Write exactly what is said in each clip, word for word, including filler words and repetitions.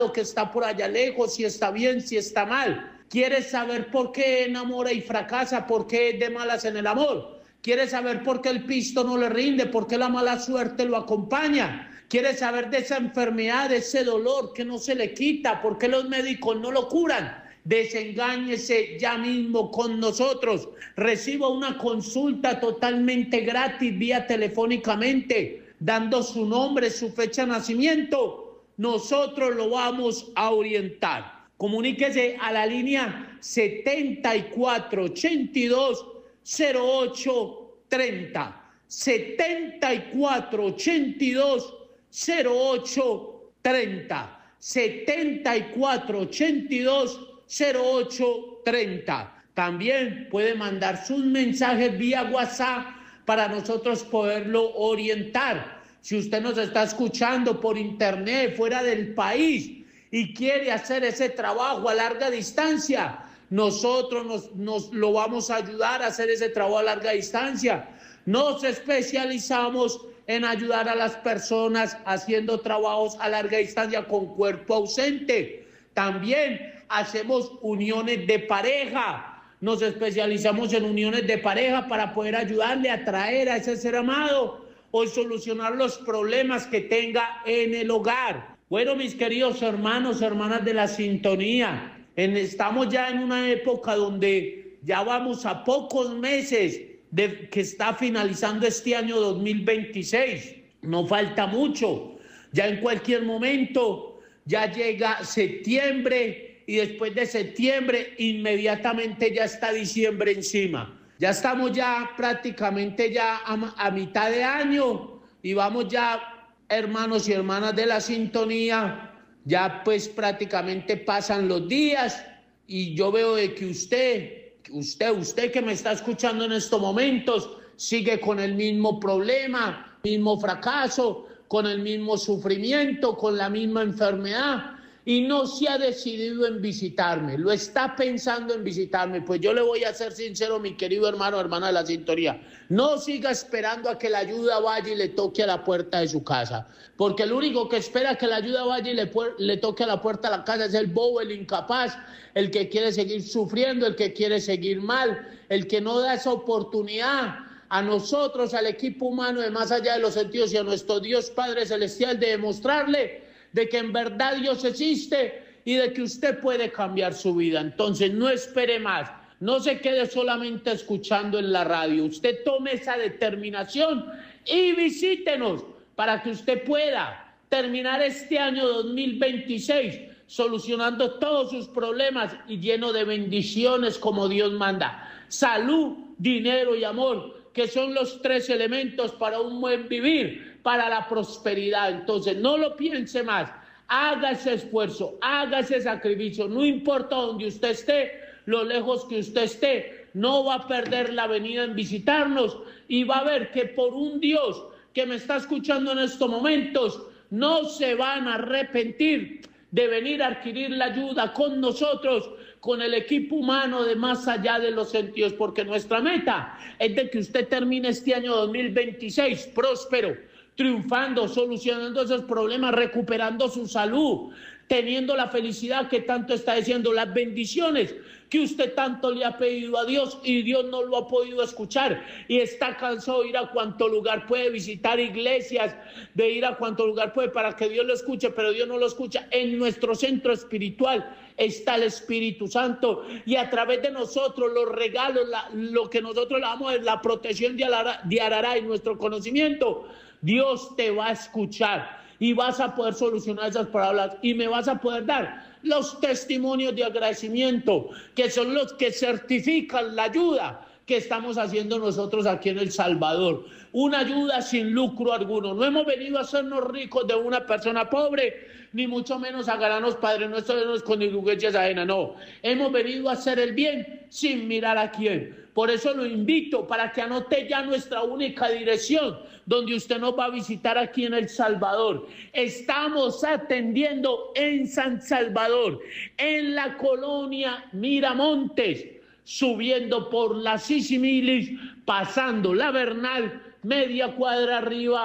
que está por allá lejos, si está bien, si está mal. ¿Quieres saber por qué enamora y fracasa? ¿Por qué es de malas en el amor? ¿Quieres saber por qué el pisto no le rinde? ¿Por qué la mala suerte lo acompaña? ¿Quieres saber de esa enfermedad, de ese dolor que no se le quita? ¿Por qué los médicos no lo curan? Desengáñese ya mismo con nosotros. Reciba una consulta totalmente gratis vía telefónicamente, dando su nombre, su fecha de nacimiento. Nosotros lo vamos a orientar. Comuníquese a la línea setenta y cuatro ochenta y dos cero ocho treinta. setenta y cuatro ochenta y dos cero ocho treinta. setenta y cuatro ochenta y dos cero ocho treinta. También puede mandar sus mensajes vía WhatsApp para nosotros poderlo orientar. Si usted nos está escuchando por internet, fuera del país, y quiere hacer ese trabajo a larga distancia, nosotros nos, nos lo vamos a ayudar a hacer ese trabajo a larga distancia. Nos especializamos en ayudar a las personas haciendo trabajos a larga distancia con cuerpo ausente. También hacemos uniones de pareja. Nos especializamos en uniones de pareja para poder ayudarle a traer a ese ser amado o solucionar los problemas que tenga en el hogar. Bueno, mis queridos hermanos, hermanas de la sintonía, en, estamos ya en una época donde ya vamos a pocos meses de que está finalizando este año dos mil veintiséis. No falta mucho. Ya en cualquier momento ya llega septiembre y después de septiembre inmediatamente ya está diciembre encima. Ya estamos ya prácticamente ya a, a mitad de año y vamos ya, hermanos y hermanas de la sintonía, ya pues prácticamente pasan los días y yo veo de que usted, usted, usted que me está escuchando en estos momentos, sigue con el mismo problema, mismo fracaso, con el mismo sufrimiento, con la misma enfermedad y no se ha decidido en visitarme, lo está pensando en visitarme. Pues yo le voy a ser sincero, mi querido hermano, hermana de la sintonía, no siga esperando a que la ayuda vaya y le toque a la puerta de su casa, porque el único que espera que la ayuda vaya y le, le toque a la puerta de la casa es el bobo, el incapaz, el que quiere seguir sufriendo, el que quiere seguir mal, el que no da esa oportunidad a nosotros, al equipo humano de Más Allá de los Sentidos y a nuestro Dios Padre Celestial de demostrarle de que en verdad Dios existe y de que usted puede cambiar su vida. Entonces no espere más, no se quede solamente escuchando en la radio, usted tome esa determinación y visítenos para que usted pueda terminar este año dos mil veintiséis solucionando todos sus problemas y lleno de bendiciones como Dios manda. Salud, dinero y amor, que son los tres elementos para un buen vivir, para la prosperidad. Entonces no lo piense más, haga ese esfuerzo, haga ese sacrificio, no importa donde usted esté, lo lejos que usted esté, no va a perder la venida en visitarnos y va a ver que por un Dios que me está escuchando en estos momentos, no se van a arrepentir de venir a adquirir la ayuda con nosotros, con el equipo humano de Más Allá de los Sentidos, porque nuestra meta es de que usted termine este año dos mil veintiséis próspero, triunfando, solucionando esos problemas, recuperando su salud, teniendo la felicidad que tanto está diciendo, las bendiciones que usted tanto le ha pedido a Dios y Dios no lo ha podido escuchar y está cansado de ir a cuanto lugar puede, visitar iglesias, de ir a cuanto lugar puede para que Dios lo escuche, pero Dios no lo escucha. En nuestro centro espiritual está el Espíritu Santo y a través de nosotros los regalos, la, lo que nosotros le damos es la protección de Arará, de Arará y nuestro conocimiento. Dios te va a escuchar y vas a poder solucionar esas palabras y me vas a poder dar los testimonios de agradecimiento, que son los que certifican la ayuda que estamos haciendo nosotros aquí en El Salvador. Una ayuda sin lucro alguno. No hemos venido a hacernos ricos de una persona pobre, ni mucho menos a ganarnos Padre Nuestro con indulgencias ajenas. No, hemos venido a hacer el bien sin mirar a quién. Por eso lo invito para que anote ya nuestra única dirección, donde usted nos va a visitar aquí en El Salvador. Estamos atendiendo en San Salvador, en la colonia Miramontes, subiendo por la Sisimilis, pasando la Bernal, media cuadra arriba,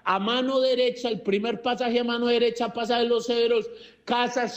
A mano derecha, el primer pasaje a mano derecha, pasa de los cedros, casas